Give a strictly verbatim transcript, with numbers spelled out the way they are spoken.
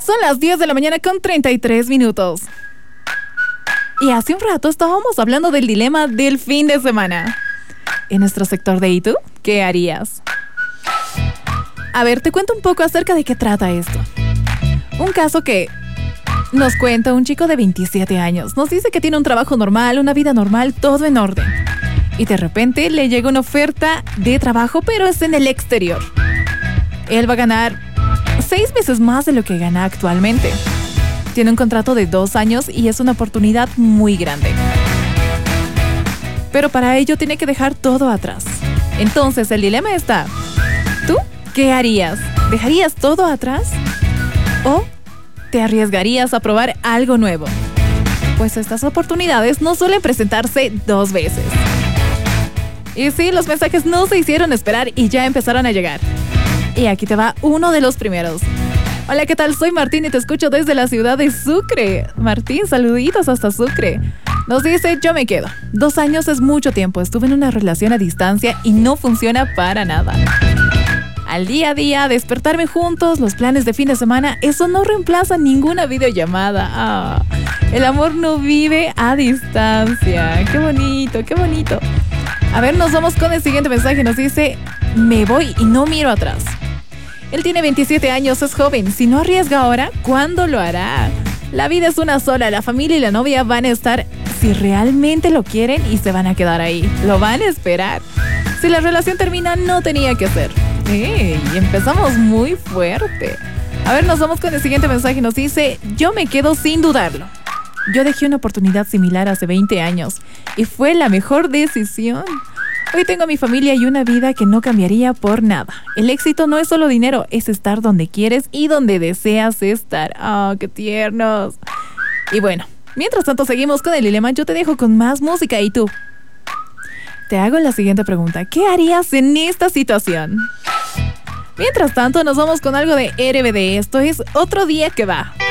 Son las diez de la mañana con treinta y tres minutos. Y hace un rato estábamos hablando del dilema del fin de semana. En nuestro sector de ¿y tú? ¿Qué harías? A ver, te cuento un poco acerca de qué trata esto. Un caso que nos cuenta un chico de veintisiete años. Nos dice que tiene un trabajo normal, una vida normal, todo en orden. Y de repente le llega una oferta de trabajo, pero es en el exterior. Él va a ganar seis veces más de lo que gana actualmente. Tiene un contrato de dos años y es una oportunidad muy grande. Pero para ello tiene que dejar todo atrás. Entonces el dilema está: ¿tú qué harías? ¿Dejarías todo atrás? ¿O te arriesgarías a probar algo nuevo? Pues estas oportunidades no suelen presentarse dos veces. Y sí, los mensajes no se hicieron esperar y ya empezaron a llegar. Y aquí te va uno de los primeros. Hola, ¿qué tal? Soy Martín y te escucho desde la ciudad de Sucre. Martín, saluditos hasta Sucre. Nos dice: yo me quedo. Dos años es mucho tiempo. Estuve en una relación a distancia y no funciona para nada. Al día a día, despertarme juntos, los planes de fin de semana, eso no reemplaza ninguna videollamada. Ah, el amor no vive a distancia. Qué bonito, qué bonito. A ver, nos vamos con el siguiente mensaje. Nos dice: me voy y no miro atrás. Él tiene veintisiete años, es joven. Si no arriesga ahora, ¿cuándo lo hará? La vida es una sola. La familia y la novia van a estar si realmente lo quieren y se van a quedar ahí. Lo van a esperar. Si la relación termina, no tenía que ser. ¡Ey! Empezamos muy fuerte. A ver, nos vamos con el siguiente mensaje. Nos dice: yo me quedo sin dudarlo. Yo dejé una oportunidad similar hace veinte años y fue la mejor decisión. Hoy tengo mi familia y una vida que no cambiaría por nada. El éxito no es solo dinero, es estar donde quieres y donde deseas estar. ¡Oh, qué tiernos! Y bueno, mientras tanto seguimos con el dilema. Yo te dejo con más música. ¿Y tú? Te hago la siguiente pregunta: ¿qué harías en esta situación? Mientras tanto, nos vamos con algo de R B D. Esto es Otro Día Que Va.